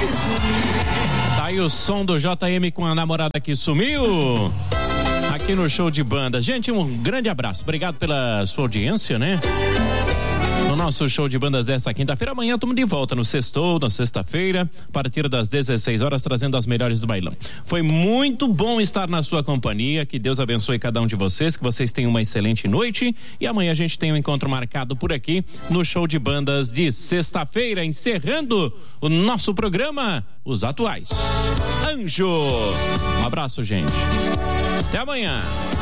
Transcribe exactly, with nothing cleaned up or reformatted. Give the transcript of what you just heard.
Tá aí o som do J M com a namorada que sumiu. Aqui no Show de Banda. Gente, um grande abraço. Obrigado pela sua audiência, né? No nosso Show de Bandas dessa quinta-feira. Amanhã estamos de volta no sextou, na sexta-feira, a partir das dezesseis horas, trazendo as melhores do bailão. Foi muito bom estar na sua companhia. Que Deus abençoe cada um de vocês, que vocês tenham uma excelente noite. E amanhã a gente tem um encontro marcado por aqui no Show de Bandas de sexta-feira, encerrando o nosso programa, Os Atuais. Anjo. Um abraço, gente. Até amanhã.